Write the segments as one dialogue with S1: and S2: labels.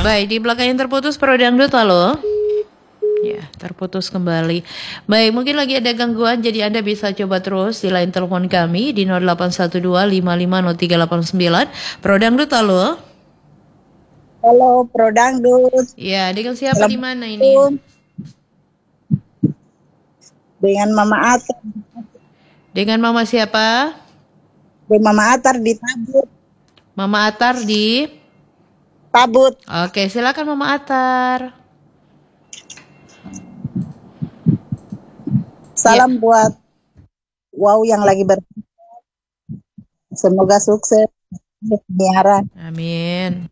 S1: Baik, di belakang yang terputus Pro Dangdut, halo. Ya, terputus kembali. Baik, mungkin lagi ada gangguan, jadi Anda bisa coba terus di line telepon kami di 0812550389. Pro Dangdut, halo.
S2: Halo, Pro Dangdut.
S1: Ya, dengan siapa di mana ini?
S2: Assalamualaikum. Dengan Mama Atar.
S1: Dengan Mama siapa?
S2: Dengan Mama Atar di Tabut.
S1: Mama Atar di
S2: Tabut.
S1: Oke, silakan Mama Atar.
S2: Salam buat Wow yang lagi semoga sukses penyiaran.
S1: Amin.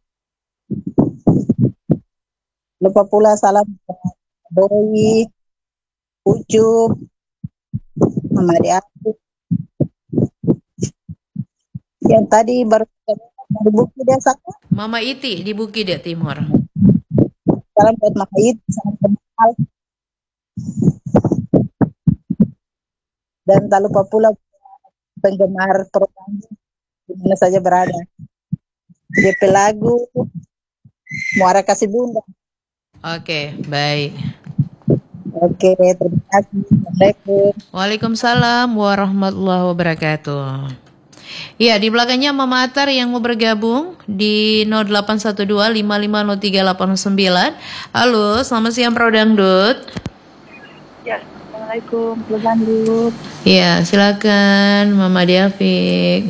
S2: Lupa pula salam buat Boy, Ucup, Mama Diatu. Yang tadi baru di Bukit Desa.
S1: Mama Iti di Bukit Timur.
S2: Salam buat Mama Iti, salam kenal. Dan tak lupa pula penggemar program di mana saja berada. DP lagu Muara Kasih Bunda.
S1: Oke, baik.
S2: Oke, terima kasih. Assalamualaikum.
S1: Waalaikumsalam warahmatullahi wabarakatuh. Ya, di belakangnya Mama Atar yang mau bergabung di 0812550389. Halo, selamat siang Pro Dangdut.
S3: Ya, Assalamualaikum, Pro Dangdut.
S1: Ya, silakan Mama Diafik.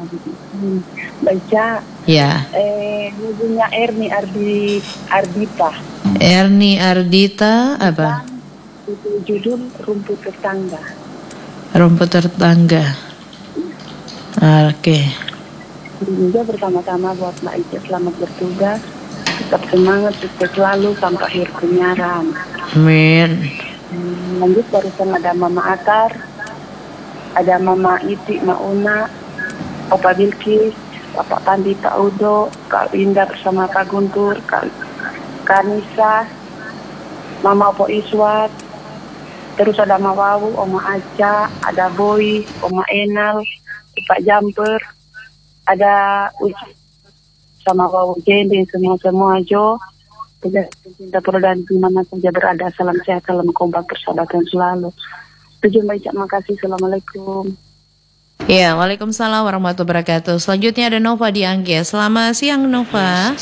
S3: Baca.
S1: Ya.
S3: Lagunya Erni Ardita.
S1: Erni Ardita apa?
S3: Itu judul Rumput Tetangga.
S1: Rumput Tetangga. Oke.
S3: Juga pertama-tama buat Mbak Ica selamat bertugas. Tetap semangat, sukses selalu sampai akhir penyiaran.
S1: Amin.
S3: Lanjut barusan ada Mama Atar, ada Mama Iti, Mauna, Opa Bilkis, Bapak Pandi, Pak Udo, Kak Indah bersama Kak Guntur, Kak Nisa, Mama Opo Iswat, terus ada Mama Wawu, Oma Aca, ada Boy, Oma Enal, Pak Jumper, ada Uci sama Wawu Jending, semua Jo. Kita dan di mana saja berada, salam sehat, salam kompak, persahabatan selalu. Tujuan baik, makasih, assalamualaikum.
S1: Ya, waalaikumsalam warahmatullahi wabarakatuh. Selanjutnya ada Nova di Angges. Selamat siang Nova.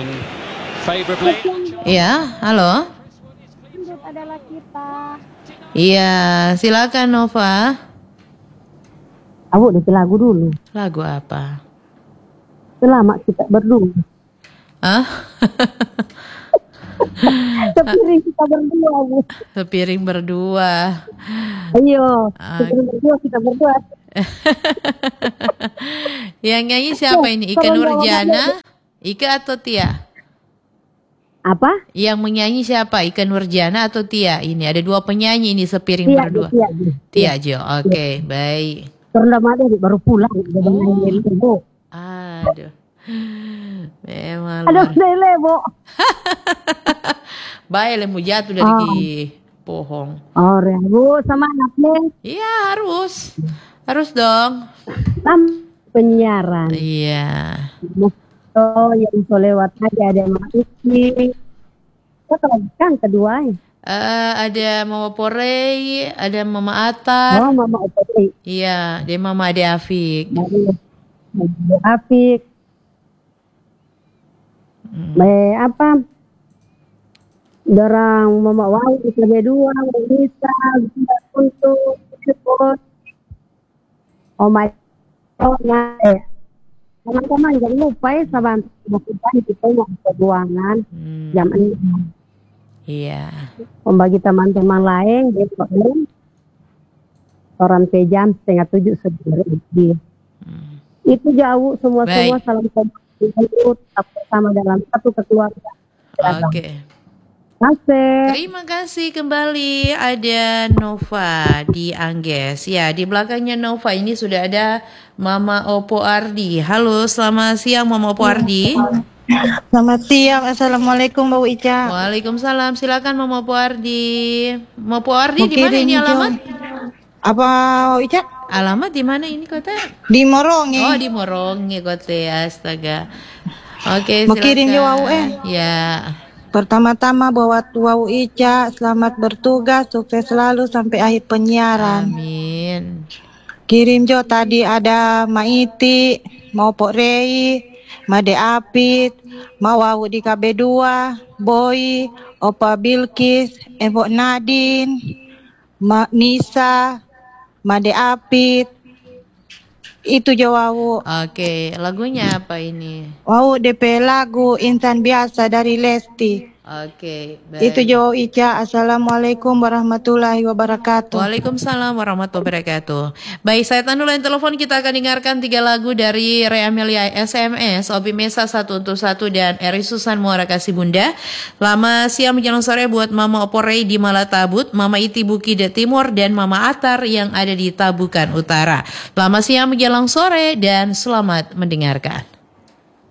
S1: Ya, halo.
S4: Adalah kita.
S1: Iya, silakan Nova.
S4: Abu udah lagu dulu.
S1: Lagu apa?
S4: Selamat kita berdua.
S1: Ah?
S4: Sepiring kita berdua, Bu.
S1: Sepiring berdua.
S4: Ayo, sepiring berdua kita berdua.
S1: Yang nyanyi siapa ini? Ika Nurjana? Ika atau Tia?
S4: Apa?
S1: Yang menyanyi siapa? Ika Nurjana atau Tia? Ini ada dua penyanyi ini sepiring
S4: Tia,
S1: berdua. Tia Jo. Oke, baik.
S4: Pernah ada baru pulang udah nyanyi Bu.
S1: Aduh. Memang.
S4: Aduh, Dele, Bu.
S1: Baik, lemu jatuh dari pohon.
S4: Oh, Bu, sama anaknya.
S1: Iya, harus. Harus dong.
S4: Penyiaran.
S1: Iya.
S4: Oh, yang bisa lewat aja ada Mama Isi. Kok kan kedua?
S1: Ada Mama Porei, ada Mama Atar.
S4: Oh, Mama Porei.
S1: Iya, dia Mama Ade Afik.
S4: Ade Afik. Apa? Dorang Mama Wau kita berdua, bisa untuk support. Teman-teman jangan lupa ya sahabat kita yang perjuangan jam 6.
S1: Iya.
S4: Membagi teman-teman lain besok orang jam 6:30 sebelum itu jauh semua salam tetap bersama dalam satu keluarga.
S1: Oke. Terima kasih kembali ada Nova di Angges. Ya, di belakangnya Nova ini sudah ada Mama Opo Ardi. Halo, selamat siang Mama Opo Ardi.
S5: Selamat siang, assalamualaikum Mbak Ica.
S1: Waalaikumsalam, silakan Mama Opo Ardi. Mama Opo Ardi di mana ini alamat?
S5: Apa Ica?
S1: Alamat di mana ini kota?
S5: Di Moronge.
S1: Oh, di Moronge kota, astaga. Oke,
S5: Mau kirim
S1: silakan.
S5: juga wau
S1: Ya.
S5: Pertama-tama buat wau Ica, selamat bertugas, sukses selalu sampai akhir penyiaran.
S1: Amin.
S5: Kirim jo tadi ada Maiti, mau Pok Rei, Made Apit, mau wau di KB2, Boy, Opa Bilkis, Embok Nadine, Nisa, Made Apit. Itu jo wau.
S1: Oke, lagunya apa ini?
S5: Wau DP lagu Insan Biasa dari Lesti.
S1: Oke,
S5: Itu
S1: baik.
S5: jo Ica. Assalamualaikum warahmatullahi wabarakatuh.
S1: Waalaikumsalam warahmatullahi wabarakatuh. Baik, saya tahan dulu yang telepon. Kita akan dengarkan 3 lagu dari Ray Amelia SMS, Obi Mesa 1 untuk 1 dan Eri Susan Muara Kasih Bunda. Selamat siang menjelang sore buat Mama Oporei di Malatabut, Mama Iti Bukit Timur dan Mama Atar yang ada di Tabukan Utara. Selamat siang menjelang sore dan selamat mendengarkan.